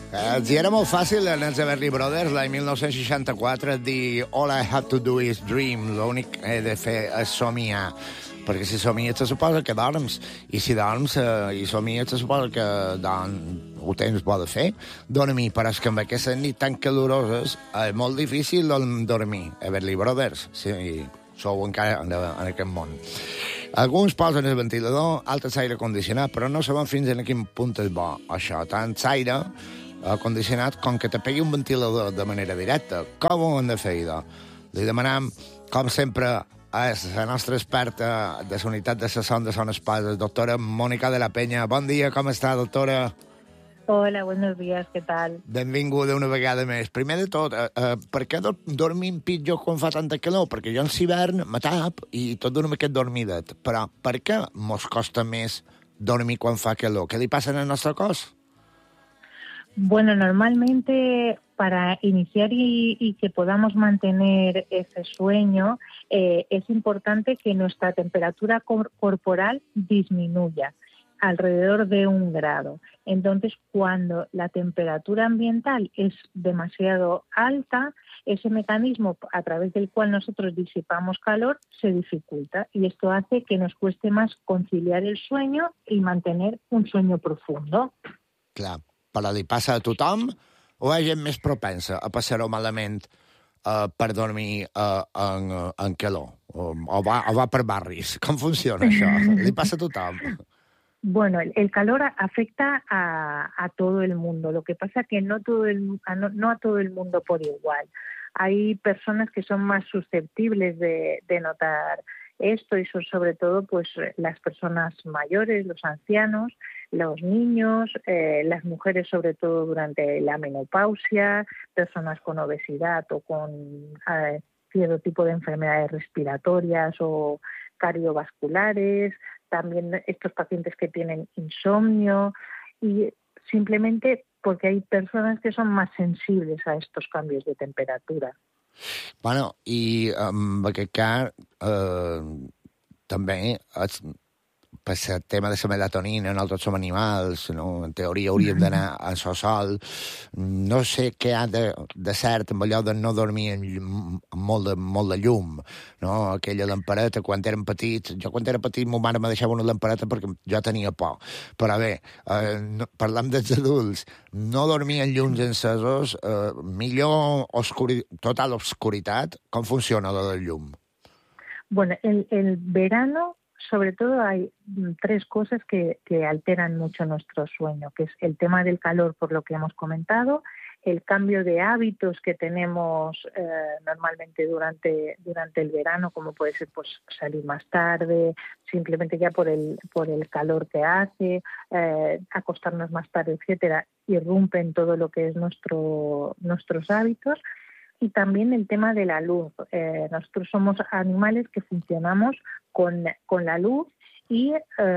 Els era molt fàcil en els Everly Brothers l'any 1964 dir All I have to do is dream, l'únic que he de fer és somiar, perquè si somies te suposa que dorms, i si dorms i somies te suposa que ho tens bo de fer, dormir, però és que amb aquestes nits tan caloroses és molt difícil dormir. Everly Brothers, si sou encara en aquest món. Alguns posen el ventilador, altres aire condicionat, però no sabem fins a quin punt és bo això, tant l'aire condicionat com que te pegui un ventilador de manera directa. Com ho hem de fer, idò? Li demanem, com sempre, és la nostra experta de la unitat de son de Son Espasa, doctora Mónica de la Peña. Bon dia, com està, doctora? Hola, buenos días, ¿qué tal? Benvinguda una vegada més. Primer de tot, per què dormim pitjor quan fa tanta calor? Perquè jo en l'hivern me tap i tot d'una miqueta dormidet. Però per què mos costa més dormir quan fa calor? Què li passa al nostre cos? Bueno, normalmente para iniciar y que podamos mantener ese sueño, es importante que nuestra temperatura corporal disminuya alrededor de 1 grado. Entonces, cuando la temperatura ambiental es demasiado alta, ese mecanismo a través del cual nosotros disipamos calor se dificulta y esto hace que nos cueste más conciliar el sueño y mantener un sueño profundo. Clar. Però li passa a tothom o hi ha gent més propensa a passar-ho malament per dormir en calor? O va per barris? Com funciona això? Li passa a tothom? Bueno, el calor afecta a todo el mundo. Lo que pasa que no a todo el mundo por igual. Hay personas que son más susceptibles de notar esto y son sobre todo pues las personas mayores, los ancianos, los niños, las mujeres sobre todo durante la menopausia, personas con obesidad o con cierto tipo de enfermedades respiratorias o cardiovasculares, también estos pacientes que tienen insomnio y simplemente porque hay personas que son más sensibles a estos cambios de temperatura. Bueno, i en aquest cas també per el tema de la melatonina, nosaltres som animals, no? En teoria hauríem d'anar a sol. No sé què ha de cert amb allò de no dormir amb molt de llum, no? Aquella lampareta, quan érem petits, jo quan era petit mon mare me deixava una lampareta perquè jo tenia por. Però bé, parlant dels adults, no dormir en llums encesos, millor total obscuritat, com funciona lo del llum? Bueno, el verano sobre todo hay 3 cosas que alteran mucho nuestro sueño, que es el tema del calor, por lo que hemos comentado, el cambio de hábitos que tenemos normalmente durante el verano, como puede ser pues salir más tarde, simplemente ya por el calor que hace, acostarnos más tarde, etcétera, irrumpen todo lo que es nuestros hábitos. Y también el tema de la luz. Nosotros somos animales que funcionamos con la luz y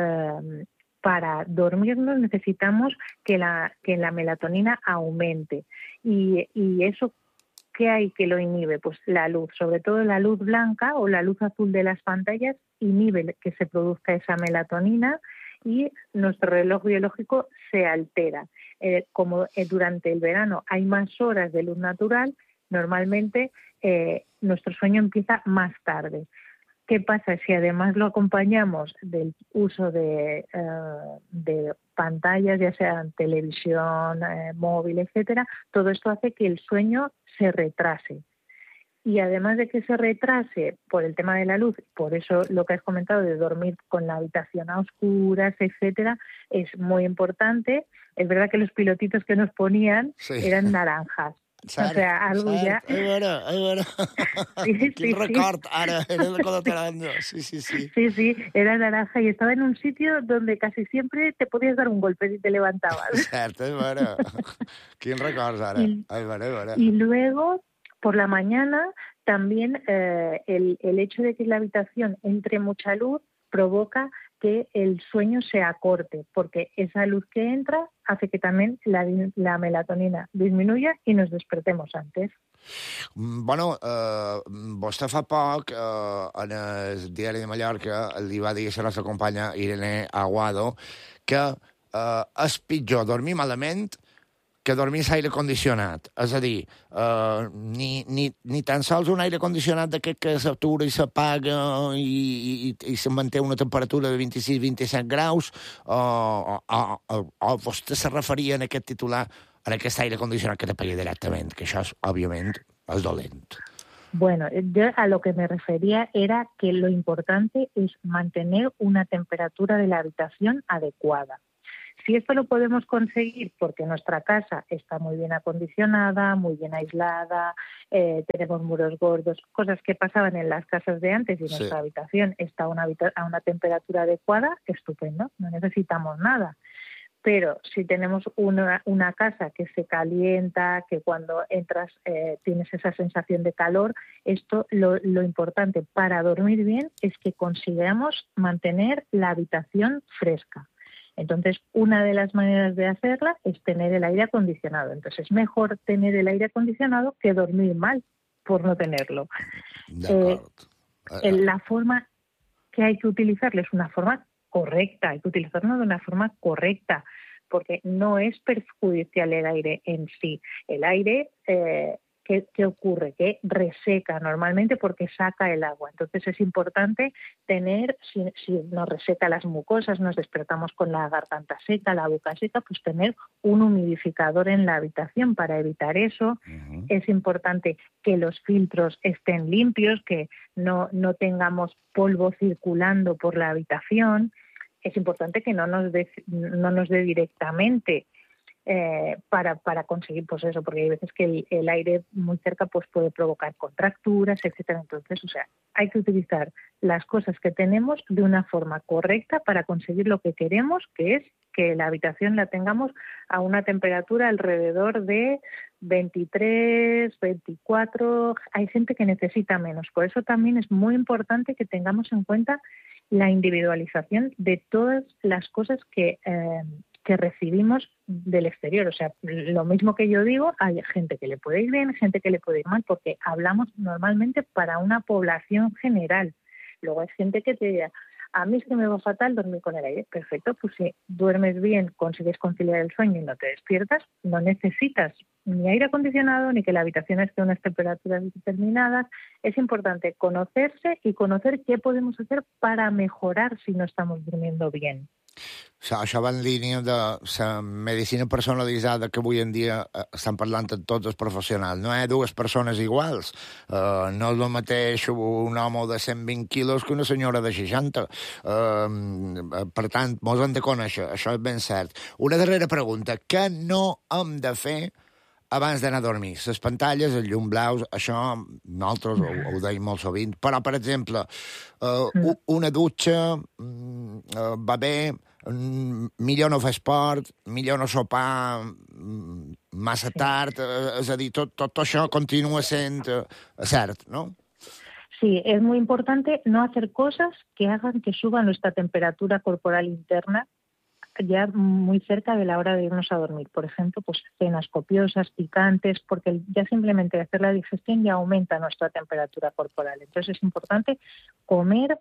para dormirnos necesitamos que la melatonina aumente. Y eso, ¿qué hay que lo inhibe? Pues la luz, sobre todo la luz blanca o la luz azul de las pantallas, inhibe que se produzca esa melatonina y nuestro reloj biológico se altera. Como durante el verano hay más horas de luz natural, normalmente nuestro sueño empieza más tarde. ¿Qué pasa? Si además lo acompañamos del uso de pantallas, ya sean televisión, móvil, etcétera, todo esto hace que el sueño se retrase. Y además de que se retrase por el tema de la luz, por eso lo que has comentado de dormir con la habitación a oscuras, etcétera, es muy importante. Es verdad que los pilotitos que nos ponían eran naranjas. Cert, o sea, algo cert. ya... A veure. Quin record, ara, era de cuando te dando. Sí. Sí, era naranja y estaba en un sitio donde casi siempre te podías dar un golpe si te levantabas. Cert, a veure. Quin records, ara. A veure. Y luego, por la mañana, también el hecho de que la habitación entre mucha luz provoca que el sueño se acorte, porque esa luz que entra hace que también la melatonina disminuya y nos despertemos antes. Bueno, vostè fa poc, en el diari de Mallorca, li va dir a la nostra companya Irene Aguado que és pitjor dormir malament que dormir l'aire condicionat. És a dir, ni tan sols un aire condicionat d'aquest que s'atura i s'apaga i se manté una temperatura de 26-27 graus, o vostè se referia en aquest titular a aquest aire condicionat que t'apaga directament, que això, òbviament, és dolent. Bueno, yo a lo que me refería era que lo importante es mantener una temperatura de la habitación adecuada. Si esto lo podemos conseguir porque nuestra casa está muy bien acondicionada, muy bien aislada, tenemos muros gordos, cosas que pasaban en las casas de antes y nuestra habitación está a una temperatura adecuada, estupendo, no necesitamos nada. Pero si tenemos una casa que se calienta, que cuando entras tienes esa sensación de calor, esto lo importante para dormir bien es que consigamos mantener la habitación fresca. Entonces, una de las maneras de hacerla es tener el aire acondicionado. Entonces, es mejor tener el aire acondicionado que dormir mal por no tenerlo. La forma que hay que utilizarlo es una forma correcta, hay que utilizarlo de una forma correcta, porque no es perjudicial el aire en sí. El aire, ¿qué ocurre? Que reseca normalmente porque saca el agua. Entonces es importante tener, si nos reseca las mucosas, nos despertamos con la garganta seca, la boca seca, pues tener un humidificador en la habitación para evitar eso. Uh-huh. Es importante que los filtros estén limpios, que no tengamos polvo circulando por la habitación. Es importante que no nos dé directamente para conseguir pues eso, porque hay veces que el aire muy cerca pues puede provocar contracturas, etcétera. Entonces, o sea, hay que utilizar las cosas que tenemos de una forma correcta para conseguir lo que queremos, que es que la habitación la tengamos a una temperatura alrededor de 23, 24. Hay gente que necesita menos. Por eso también es muy importante que tengamos en cuenta la individualización de todas las cosas que recibimos del exterior. O sea, lo mismo que yo digo, hay gente que le puede ir bien, gente que le puede ir mal, porque hablamos normalmente para una población general. Luego hay gente que te dirá, a mí es que me va fatal dormir con el aire. Perfecto, pues si duermes bien, consigues conciliar el sueño y no te despiertas, no necesitas ni aire acondicionado ni que la habitación esté a unas temperaturas determinadas. Es importante conocerse y conocer qué podemos hacer para mejorar si no estamos durmiendo bien. Això va en línia de la medicina personalitzada que avui en dia estan parlant tots els professionals. No hi ha dues persones iguals. No és el mateix un home de 120 quilos que una senyora de 60. Per tant, mos hem de conèixer, això és ben cert. Una darrera pregunta. Què no hem de fer abans d'anar a dormir? Les pantalles, els llum blaus, això nosaltres ho deim molt sovint. Però, per exemple, una dutxa va bé, millor no fer esport, millor no sopar massa tard, és a dir, tot això continua sent cert, ¿no? Sí, es muy importante no hacer cosas que hagan que suba nuestra temperatura corporal interna ya muy cerca de la hora de irnos a dormir. Por ejemplo, pues cenas copiosas, picantes, porque ya simplemente hacer la digestión ya aumenta nuestra temperatura corporal. Entonces es importante comer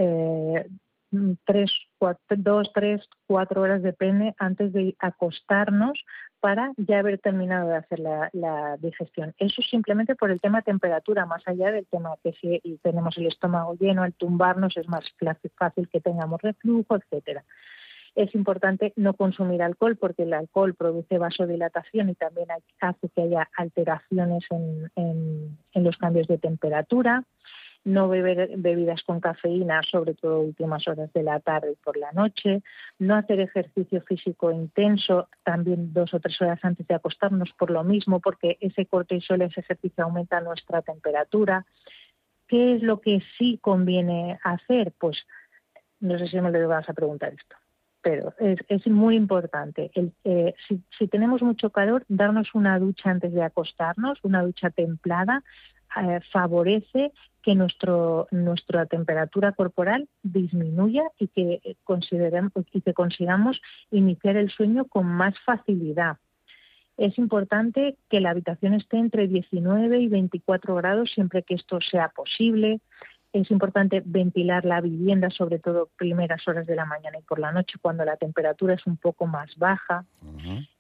2, 3, 4 horas, depende, antes de acostarnos para ya haber terminado de hacer la digestión. Eso simplemente por el tema temperatura, más allá del tema que si tenemos el estómago lleno, al tumbarnos es más fácil que tengamos reflujo, etcétera. Es importante no consumir alcohol porque el alcohol produce vasodilatación y también hace que haya alteraciones en los cambios de temperatura. No beber bebidas con cafeína, sobre todo últimas horas de la tarde y por la noche. No hacer ejercicio físico intenso, también 2 o 3 horas antes de acostarnos por lo mismo, porque ese cortisol, ese ejercicio aumenta nuestra temperatura. ¿Qué es lo que sí conviene hacer? Pues no sé si me lo vas a preguntar esto, pero es muy importante. Si tenemos mucho calor, darnos una ducha antes de acostarnos, una ducha templada, favorece que nuestra temperatura corporal disminuya y que consigamos iniciar el sueño con más facilidad. Es importante que la habitación esté entre 19 y 24 grados siempre que esto sea posible. Es importante ventilar la vivienda, sobre todo primeras horas de la mañana y por la noche, cuando la temperatura es un poco más baja. Uh-huh.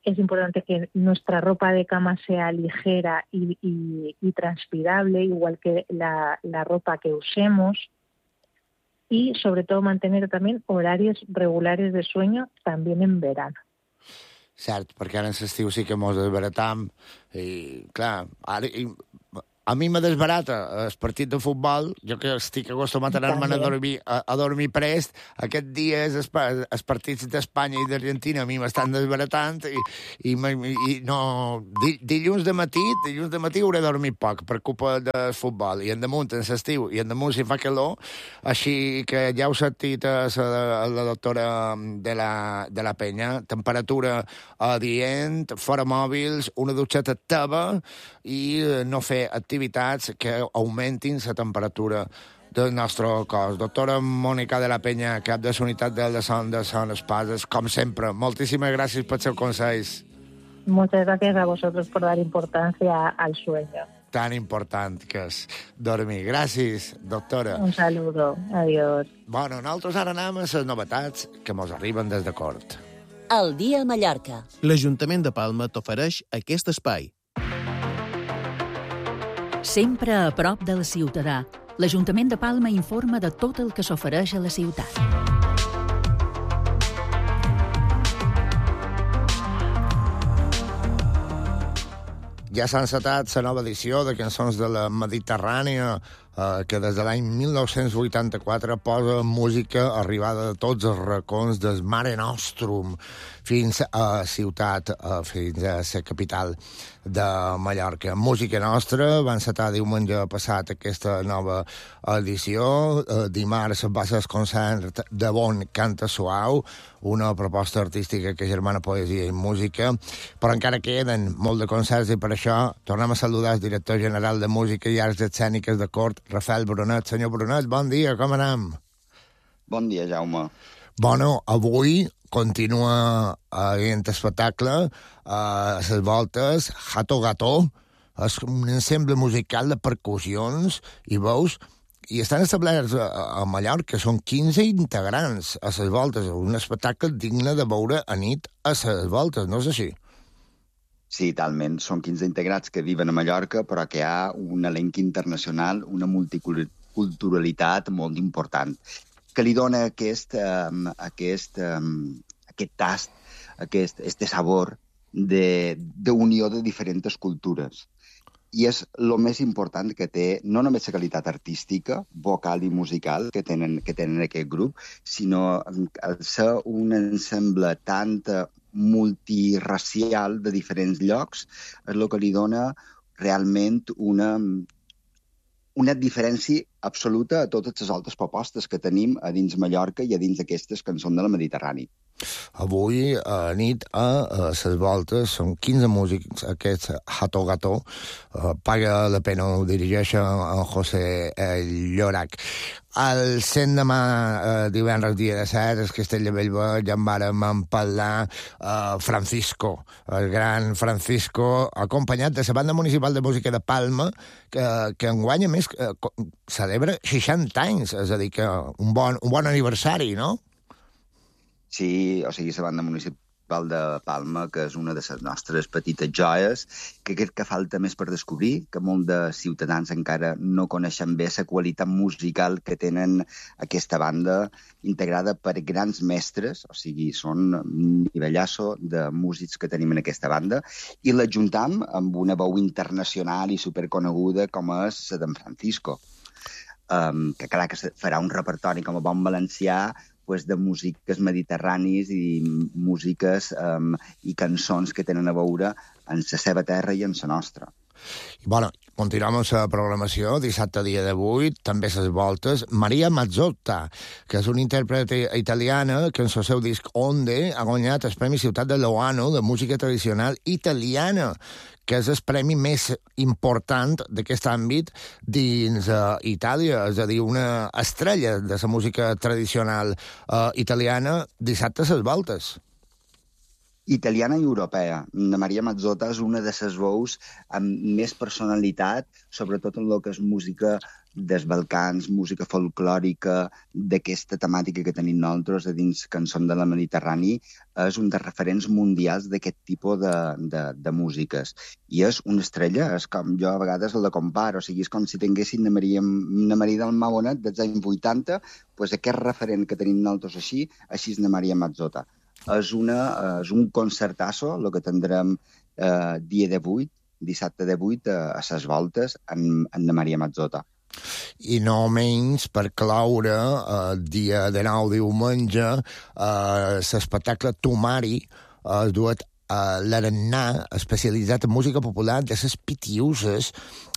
es importante que nuestra ropa de cama sea ligera y transpirable, igual que la ropa que usemos. Y sobre todo mantener también horarios regulares de sueño también en verano. Cert, perquè ara en l'estiu sí que mos desbaratam i, clar, ara, a mi me desbarata el partit de futbol, jo que estic acostumat a anar-me'n a dormir prest, aquests dies els partits d'Espanya i d'Argentina a mi m'estan desbaratant i no... Dilluns de matí hauré dormit poc per culpa del futbol, i en damunt en l'estiu, i en damunt si fa calor, així que ja heu sentit a la doctora de la Penya, temperatura adient, fora mòbils, una dutxeta teva i no fer activitats que augmentin la temperatura del nostre cos. Doctora Mònica de la Penya, cap de la unitat de son Espases, com sempre, moltíssimes gràcies per seus consells. Muchas gracias a vosotros por dar importancia al sueño. Tan important que és dormir. Gràcies, doctora. Un saludo. Adiós. Bueno, nosaltres ara anem a les novetats que mos arriben des de Cort. El dia a Mallorca. L'Ajuntament de Palma t'ofereix aquest espai. Sempre a prop del ciutadà, l'Ajuntament de Palma informa de tot el que s'ofereix a la ciutat. Ja s'ha encetat la nova edició de Cançons de la Mediterrània, que des de l'any 1984 posa música arribada de tots els racons del Mare Nostrum fins a ciutat, fins a la capital de Mallorca. Música nostra, va encetar diumenge passat aquesta nova edició. Dimarts va ser el concert de Bon Canta Suau, una proposta artística que germana poesia i música, però encara queden molt de concerts i per això tornem a saludar el director general de Música i Arts Escèniques de Cort, Rafael Brunet. Senyor Brunet, bon dia, com anem? Bon dia, Jaume. Bueno, avui continua aquest espectacle a les voltes Hato Gato, és un ensemble musical de percussions i veus, i estan establerts a Mallorca, són 15 integrants a les voltes, un espectacle digne de veure a nit a les voltes, no és així? Sí, talment. Són 15 integrats que viuen a Mallorca, però que hi ha un elenc internacional, una multiculturalitat molt important, que li dona aquest tast, aquest sabor d'unió de diferents cultures. I és el més important que té, no només la qualitat artística, vocal i musical que tenen aquest grup, sinó el ser un ensemble tant multirracial de diferents llocs és el que li dona realment una diferència absoluta a totes les altres propostes que tenim a dins Mallorca i a dins aquestes cançons de la Mediterrània. Avui, a nit, a les voltes, són 15 músics, aquest Hato Gato, paga la pena, ho dirigeix en José Llorac. El cent demà, divendres dia de set, el Castell de Bellver, ja en vàrem parlar, Francisco, el gran Francisco, acompanyat de la Banda Municipal de Música de Palma, que enguany, a més, celebra 60 anys, és a dir, que un bon aniversari, no? Sí, o sigui, la Banda Municipal de Palma, que és una de les nostres petites joies, que crec que falta més per descobrir, que molts de ciutadans encara no coneixen bé la qualitat musical que tenen aquesta banda, integrada per grans mestres, o sigui, són un nivellasso de músics que tenim en aquesta banda, i l'ajuntam amb una veu internacional i superconeguda com és la d'en Francisco, que clar que farà un repertori com a bon valencià de músiques mediterranis i músiques i cançons que tenen a veure en la seva terra i en la nostra. I, bueno, continuem amb la programació, dissabte dia de 8, també les voltes. Maria Mazzotta, que és una intèrpret italiana que en el seu disc Onde ha guanyat el Premi Ciutat de Loano de música tradicional italiana, que és el premi més important d'aquest àmbit dins Itàlia, és a dir, una estrella de la música tradicional italiana, dissabte a les voltes. italiana i europea. La Maria Mazzotta és una de les veus amb més personalitat, sobretot en el que és música dels Balcans, música folclòrica, d'aquesta temàtica que tenim nosaltres de dins Cançons de la Mediterrani, és un dels referents mundials d'aquest tipus de músiques. I és una estrella, és com jo a vegades la comparo, o sigui, és com si tinguessin una Maria del Mabonet dels anys 80, doncs aquest referent que tenim nosaltres així és la Maria Mazzotta. És un concertasso, el que tindrem dia 18, dissabte 18, a les voltes, en la Maria Mazzotta. I no menys per cloure el dia de 9 diumenge l'espectacle Tomari es duet a l'Arannà, especialitzat en música popular de les Pitiuses,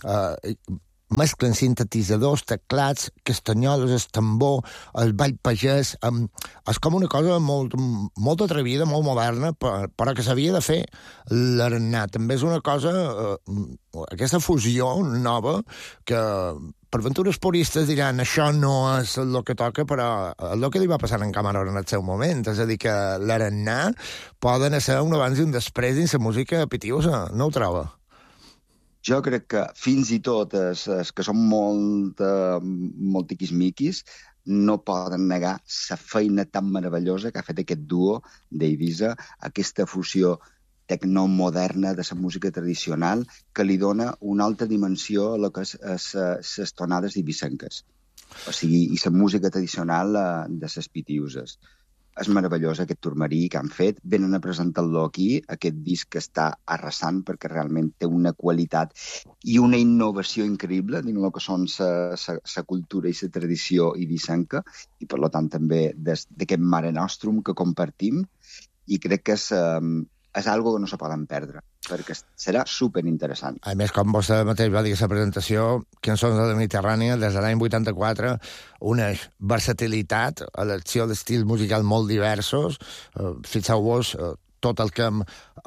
mesclen sintetitzadors, teclats, castanyoles, el tambor, el ball pagès. És com una cosa molt atrevida, molt moderna, però que s'havia de fer l'Arannà. També és una cosa, aquesta fusió nova, que per ventures puristes diran això no és el que toca, però és el que li va passar en Cameron en el seu moment. És a dir, que l'Arannà poden ser un abans i un després dins la música pitiusa, no ho troba? Jo crec que fins i tot els que són molt tiquismiquis no poden negar la feina tan meravellosa que ha fet aquest duo d'Eivissa, aquesta fusió tecnomoderna de la música tradicional que li dona una altra dimensió a lo que és les tonades eivissenques. O sigui, i la música tradicional de les Pitiuses. És meravellós aquest turmarí que han fet. Venen a presentar-lo aquí, aquest disc que està arrasant perquè realment té una qualitat i una innovació increïble dins el que són la cultura i la tradició eivissenca i, per tant, també d'aquest Mare Nostrum que compartim, i crec que és algo que no se poden perdre, perquè serà superinteressant. A més, com vostè mateix va dir a la presentació, Cançons de la Mediterrània, des de l'any 84, una versatilitat, elecció d'estils musicals molt diversos. Fixeu-vos tot el que hem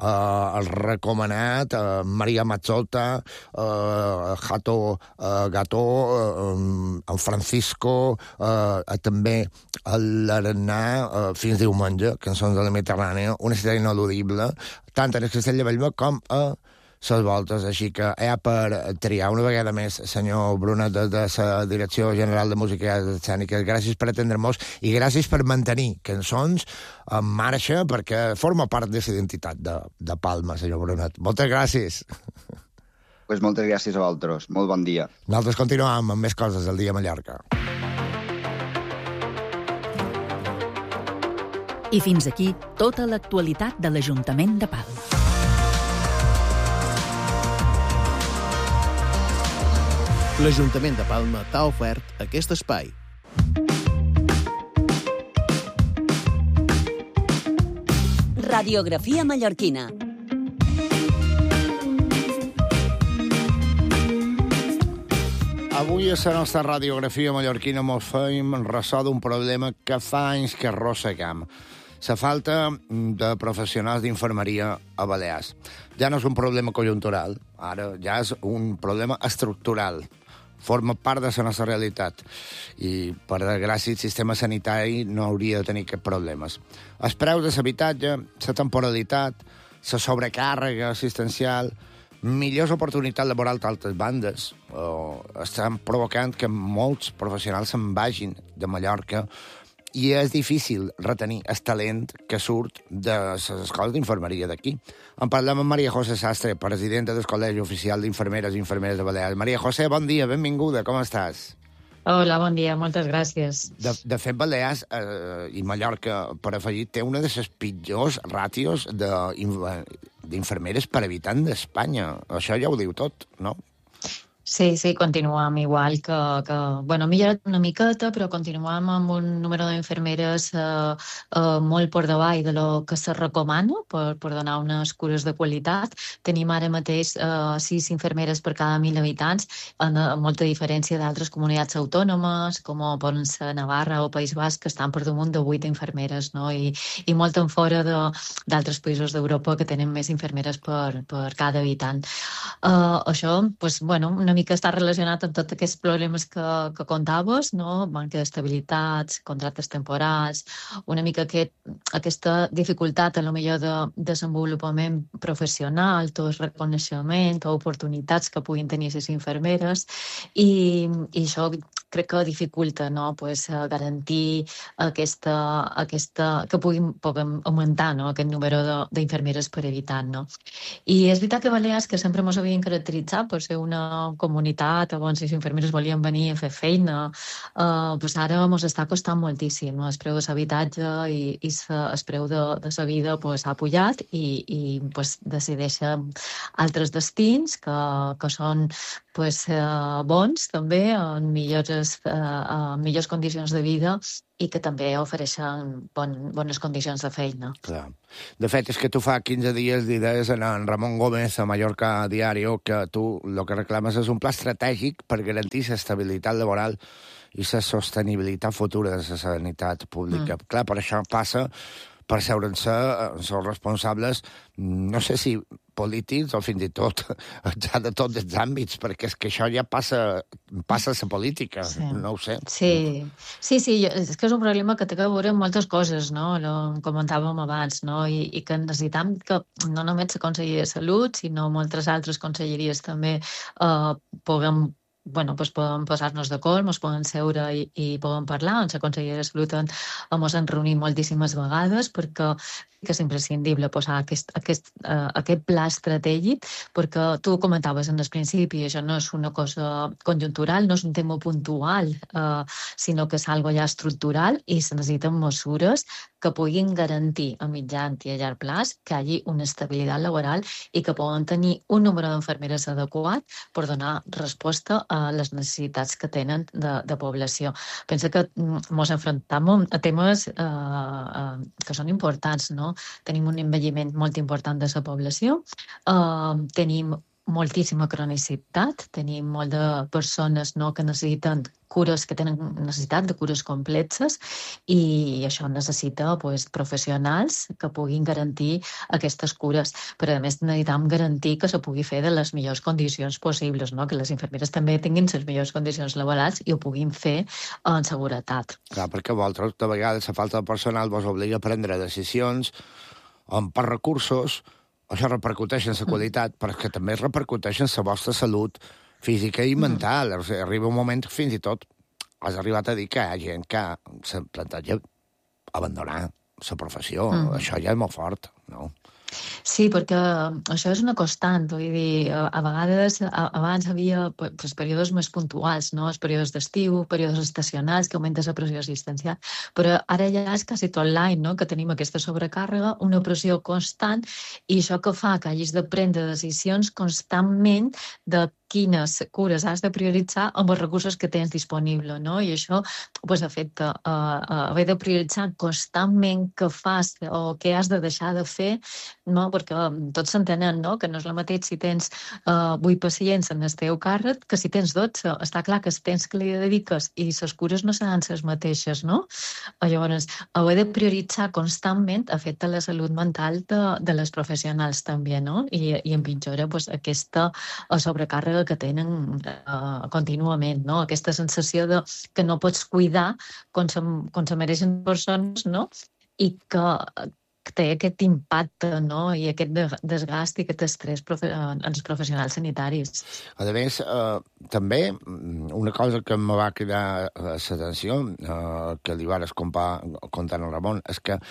recomanat, Maria Mazzotta, Hato Gató, en Francisco, també l'Arannà, fins diumenge, Cançons de la Mediterrània, una cita ineludible, tant en el Castell de Bellver com a les voltes, així que per triar una vegada més, senyor Brunet, de la Direcció General de Música Escènica. Gràcies per atendre-nos i gràcies per mantenir Cançons en marxa, perquè forma part de la identitat de Palma, senyor Brunet. Moltes gràcies. Pues moltes gràcies a vosaltres. Molt bon dia. Nosaltres continuem amb més coses al dia a Mallorca. I fins aquí tota l'actualitat de l'Ajuntament de Palma. L'Ajuntament de Palma t'ha ofert aquest espai. Radiografia mallorquina. Avui a la nostra radiografia mallorquina mos feim ressò d'un problema que fa anys que arrossegam. La falta de professionals d'infermeria a Balears. Ja no és un problema conjuntural, ara ja és un problema estructural. Forma part de la nostra realitat i, per desgràcia, el sistema sanitari no hauria de tenir cap problemes. Els preus de l'habitatge, la temporalitat, la sobrecàrrega assistencial, millors oportunitats laborals d'altres bandes estan provocant que molts professionals se'n vagin de Mallorca i és difícil retenir el talent que surt de les escoles d'infermeria d'aquí. En parlem amb Maria José Sastre, presidenta del Col·legi Oficial d'Infermeres i Infermeres de Balears. Maria José, bon dia, benvinguda, com estàs? Hola, bon dia, moltes gràcies. De fet, Balears i Mallorca, per afegir, té una de les pitjors ràtios d'infermeres per habitant d'Espanya. Això ja ho diu tot, no? Sí, continuem igual que... Bueno, ha millorat una miqueta, però continuem amb un número d'infermeres molt per davall de lo que se recomana per donar unes cures de qualitat. Tenim ara mateix 6 infermeres per cada 1.000 habitants, amb molta diferència d'altres comunitats autònomes, com poden ser Navarra o País Basc, que estan per damunt de 8 infermeres, no? I molt en fora d'altres països d'Europa que tenen més infermeres per cada habitant. Això, doncs, bueno, una mica està relacionat amb tots aquests problemes que contaves, no? Manca d'estabilitats, contractes temporals, una mica aquesta dificultat a lo millor de desenvolupament professional, tot reconeixement, oportunitats que puguin tenir les infermeres, i això crec que dificulta, no? Pues, garantir que puguem augmentar, no? Aquest número d'infermeres per habitant, no? I és veritat que Balears, que sempre ens havien caracteritzat per ser una comunitat on les infermeres volien venir a fer feina, pues ara ens està costant moltíssim. El preu de l'habitatge i el preu de la vida s'ha pujat i pues, decideixen altres destins que són bons també, en millors condicions de vida i que també ofereixen bones condicions de feina. Clar. De fet, és que tu fa 15 dies deies en Ramon Gómez a Mallorca Diario que tu el que reclames és un pla estratègic per garantir l'estabilitat laboral i la sostenibilitat futura de la sanitat pública. Clar, per això passa per seure'n-se els responsables, no sé si polítics o fins i tot ja de tots els àmbits, perquè és que això ja passa a la política, no ho sé. Sí, és que és un problema que té a veure amb moltes coses, no? Com comentàvem abans, no? I que necessitam que no només la Conselleria de Salut, sinó moltes altres conselleries també puguem posar-nos d'acord, ens poden seure i poden parlar. En la Conselleria de Salut ens hem reunit moltíssimes vegades perquè és imprescindible posar aquest pla estratègic, perquè tu comentaves en el principi, això no és una cosa conjuntural, no és un tema puntual, sinó que és algo ja estructural i se necessiten mesures que puguin garantir a mitjà i a llarg plaç que hi hagi una estabilitat laboral i que poden tenir un número d'infermeres adequat per donar resposta a les necessitats que tenen de població. Pensa que ens enfrontem a temes que són importants, no? Tenim un envelliment molt important de la població, tenim moltíssima cronicitat, tenim molt de persones que necessiten cures, que tenen necessitat de cures complexes i això necessita professionals que puguin garantir aquestes cures. Però a més necessitem garantir que se pugui fer de les millors condicions possibles, no? Que les infermeres també tinguin les millors condicions laborals i ho puguin fer en seguretat. Clar, perquè vosaltres, de vegades, la falta de personal vos obliga a prendre decisions per recursos. Això repercuteix en la qualitat, però que també repercuteix en la vostra salut física i mental. O sigui, arriba un moment que fins i tot has arribat a dir que hi ha gent que se planteja abandonar la professió. Això ja és molt fort, no? Sí, perquè això és una constant, vull dir, a vegades abans hi havia períodes més puntuals, no? Els períodes d'estiu, períodes estacionals, que augmenta la pressió assistencial, però ara ja és quasi tot l'any, no? Que tenim aquesta sobrecàrrega, una pressió constant, i això que fa que hagis de prendre decisions constantment de quines cures has de prioritzar amb els recursos que tens disponible, no? I això afecta haver de prioritzar constantment què fas o què has de deixar de fer, no? Perquè tots s'entenen, no? Que no és el mateix si tens 8 pacients en el teu càrrec que si tens 12. Està clar que el temps que li dediques i les cures no seran les mateixes, no? Llavors, haver de prioritzar constantment afecta la salut mental de les professionals també, no? I empitjora aquesta sobrecàrrega que tenen contínuament, no? Aquesta sensació que no pots cuidar com se mereixen persones, no? I que té aquest impacte, no? I aquest desgast i aquest estrès en els professionals sanitaris. A més, també una cosa que em va cridar l'atenció, que li vares contar a Ramon, és que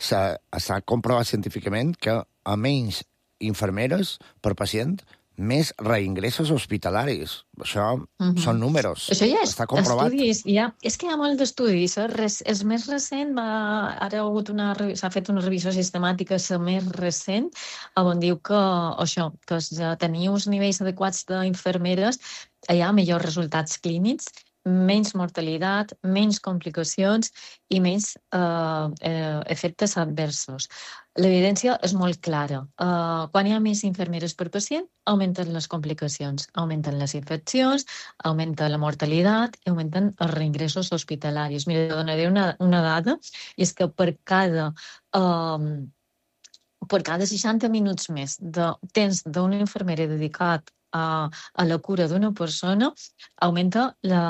s'ha comprovat científicament que a menys infermeres per pacient més reingressos hospitalaris. Això són números. Això ja està comprovat. Estudis. És que hi ha molt d'estudis. El més recent, ara s'ha fet una revisió sistemàtica, la més recent, on diu que tenir uns nivells adequats d'infermeres hi ha millors resultats clínics, menys mortalitat, menys complicacions i menys efectes adversos. L'evidència és molt clara. Quan hi ha més infermeres per pacient, augmenten les complicacions, augmenten les infeccions, augmenta la mortalitat i augmenten els reingressos hospitalaris. Mira, donaré una dada, i és que per cada 60 minuts més de temps d'una infermera dedicat a la cura d'una persona, augmenta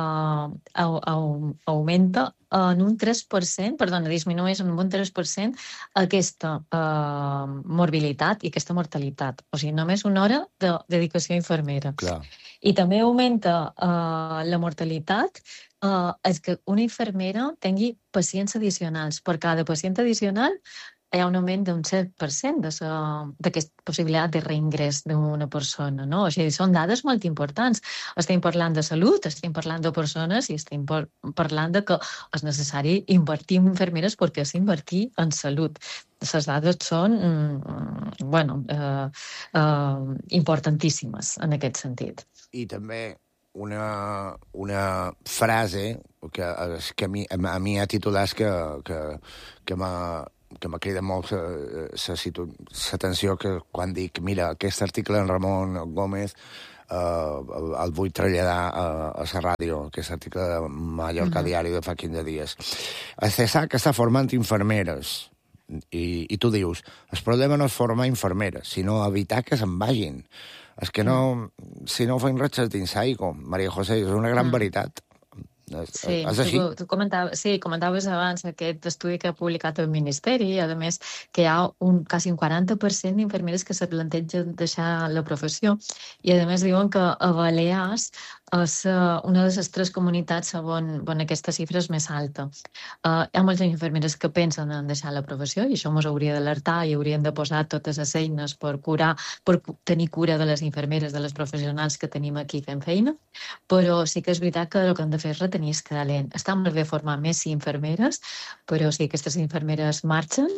en un 3%, disminueix en un 3% aquesta morbilitat i aquesta mortalitat. O sigui, només una hora de dedicació a infermera. Clar. I també augmenta la mortalitat és que una infermera tingui pacients addicionals. Per cada pacient addicional hi ha un augment d'un 7% d'aquesta possibilitat de reingrés d'una persona, no? O sigui, són dades molt importants. Estem parlant de salut, estem parlant de persones i estem parlant de que és necessari invertir en infermeres perquè és invertir en salut. Les dades són importantíssimes en aquest sentit. I també una frase que a mi ha titulat que m'ha cridat molt l'atenció, que quan dic, mira, aquest article en Ramon Gómez el vull traslladar a la ràdio, aquest article de Mallorca Diari de fa 15 dies. El CESAC està formant infermeres i tu dius, el problema no és formar infermeres, sinó evitar que se'n vagin. És que no, si no feim res dins aigua, Maria José, és una gran veritat. Sí, tu comentaves abans aquest estudi que ha publicat el Ministeri, i a més que hi ha quasi un 40% d'infermeres que se plantegen deixar la professió, i a més diuen que a Balears és una de les 3 comunitats on aquesta xifra és més alta. Hi ha moltes infermeres que pensen en deixar la professió i això ens hauria d'alertar i haurien de posar totes les eines per tenir cura de les infermeres, de les professionals que tenim aquí fent feina, però sí que és veritat que el que hem de fer és retenir el talent. Està molt bé formar més infermeres, però si aquestes infermeres marxen,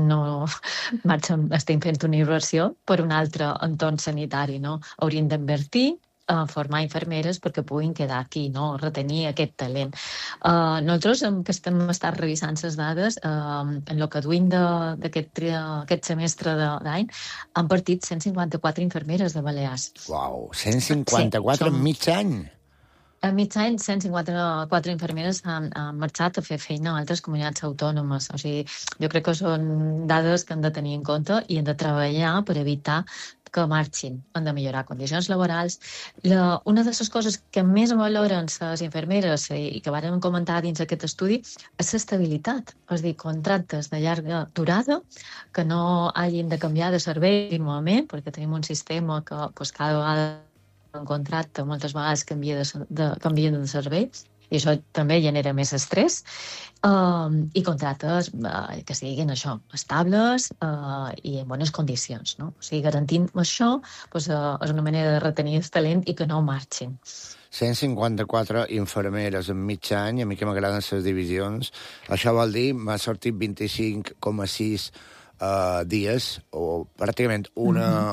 estem fent una inversió per un altre entorn sanitari, no? Haurien d'invertir a formar infermeres perquè puguin quedar aquí, no? Retenir aquest talent. Nosaltres, que estem revisant les dades, en el que duim d'aquest semestre d'any, han partit 154 infermeres de Balears. Uau, 154 en mig any! A mig any, 154 infermeres han marxat a fer feina a altres comunitats autònomes. O sigui, jo crec que són dades que hem de tenir en compte i hem de treballar per evitar que marxin. Hem de millorar condicions laborals. Una de les coses que més valoren les infermeres i que vàrem comentar dins aquest estudi és l'estabilitat. És a dir, contractes de llarga durada, que no hagin de canviar de servei continuament, perquè tenim un sistema que cada vegada un contracte moltes vegades canvien de servei i això també genera més estrès, i contractes que siguin això, estables i en bones condicions, no? O sigui, garantint això és una manera de retenir el talent i que no marxin. 154 infermeres en mig any, a mi que m'agraden les divisions. Això vol dir, m'ha sortit 25,6 dies, o pràcticament una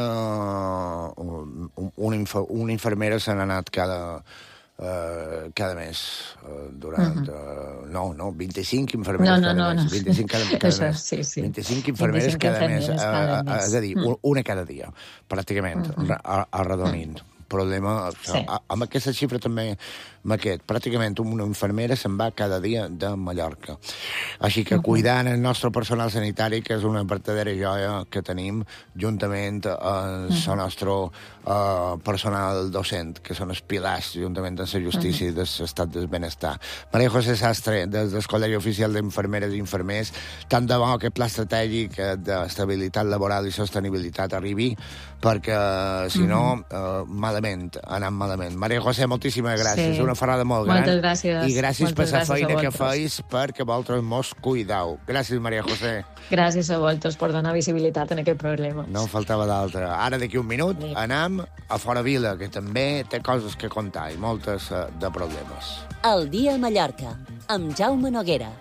infermera se n'ha anat cada mes durant... No, 25 infermeres cada mes. 25 cada mes. 25 infermeres cada mes. És a dir, una cada dia, pràcticament, arredonint. Problema, amb aquesta xifra també pràcticament una infermera se'n va cada dia de Mallorca. Així que cuidant el nostre personal sanitari, que és una vertadera joia que tenim, juntament amb el nostre personal docent, que són els pilars, juntament amb la justícia i l'estat del benestar. Maria José Sastre, des del Col·legi Oficial d'Infermeres i Infermers, tant de bo aquest pla estratègic d'estabilitat laboral i sostenibilitat arribi, perquè, si no, anem malament. Maria José, moltíssimes gràcies. Una ferrada molt gran. Moltes gràcies. I gràcies per la feina que feis perquè vosaltres mos cuidau. Gràcies, Maria José. Gràcies a vosaltres per donar visibilitat en aquest problema. No en faltava d'altra. Ara, d'aquí un minut, anem a Fora Vila, que també té coses que contar i moltes de problemes. El dia a Mallorca, amb Jaume Noguera.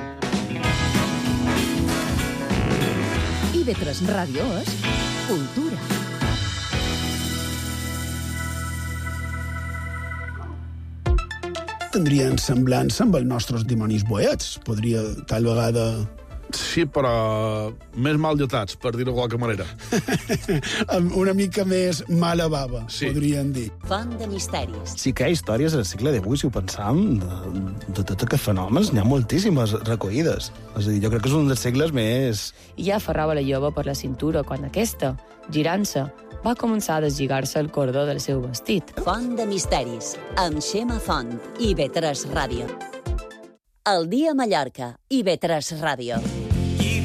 IB3 Ràdio és cultura. Tindrien semblança amb els nostres dimonis boets. Podria, tal vegada... Sí, però més mal lletats, per dir-ho de qualque manera. Una mica més mala bava, podríem dir. Font de misteris. Sí que hi ha històries al segle XVIII, si ho pensam, de tots aquests fenòmens, n'hi ha moltíssimes recollides. És a dir, jo crec que és un dels segles més... I ja aferrava la jove per la cintura quan aquesta, girant-se, va començar a deslligar-se el cordó del seu vestit. Font de misteris, amb Xema Font i IB3 Ràdio. El dia a Mallorca, IB3 Ràdio.